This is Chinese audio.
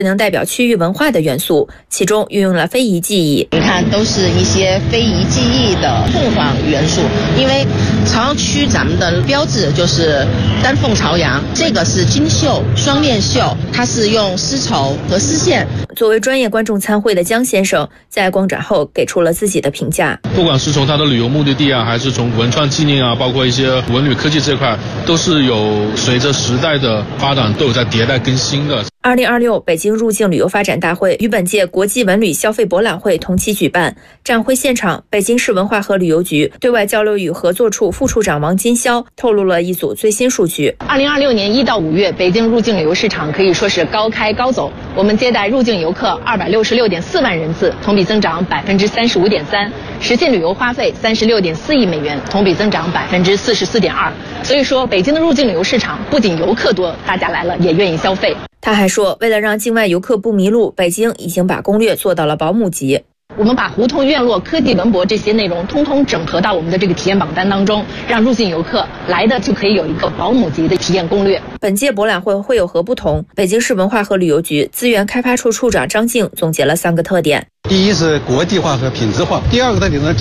能代表区域文化的元素，其中运用了非遗技艺。 你看，都是一些非遗技艺的凤凰元素。因为朝阳区咱们的标志就是丹凤朝阳，这个是金绣双链绣，它是用丝绸和丝线。 作为专业观众参会的江先生，在光展后给出了自己的评价。 不管是从它的旅游目的地啊，还是从文创纪念啊，包括一些文旅科技这块，都是有随着时代的发展都有在迭代更新的。 2026北京入境旅游发展大会与本届国际文旅消费博览会同期举办。展会现场，北京市文化和旅游局对外交流与合作处副处长王金霄透露了一组最新数据。 2026年1到5月，北京入境旅游市场可以说是高开高走。我们接待入境游客266.4万人次，同比增长35.3%，实现旅游花费36.4亿美元，同比增长44.2%。所以说，北京的入境旅游市场不仅游客多，大家来了也愿意消费。 他还说，为了让境外游客不迷路，北京已经把攻略做到了保姆级。 我们把胡同院落、科技文博这些内容通通整合到我们的这个体验榜单当中，让入境游客来的就可以有一个保姆级的体验攻略。 本届博览会会有何不同？北京市文化和旅游局资源开发处处长张静总结了3个特点。 第一是国际化和品质化，第二个特点呢